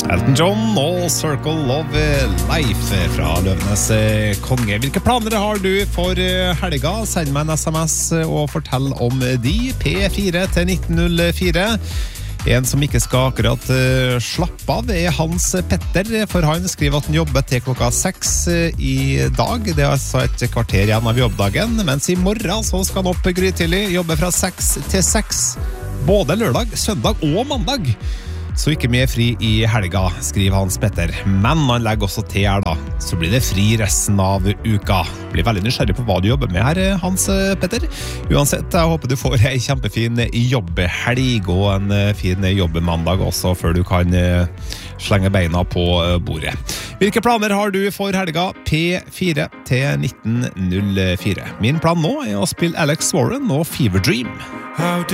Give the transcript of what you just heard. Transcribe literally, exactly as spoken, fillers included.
Elton John og Circle of Life fra Løvenes konge. Hvilke planer har du for helga? Send meg en sms og fortell om de. P fire til nitten null fire. En som ikke skal akkurat uh, slappe av er Hans Petter, for han skriver at han jobber til klokka seks uh, i dag. Det er altså et kvarter igjen av jobbdagen, mens i morgen så skal han opp grytidlig, jobbe fra seks til seks, både lørdag, søndag og mandag. Så ikke mye fri i helga, skriver Hans Petter. Men han legger også til her da, så blir det fri resten av uka. Blir veldig nysgjerrig på hva du jobber med her, Hans Petter. Uansett, jeg håper du får en kjempefin jobbehelg og en fin jobbemandag også, før du kan slenge beina på bordet. Hvilke planer har du for helga? P fire til nitten null fire. Min plan nå er å spille Alex Warren og Fever Dream. How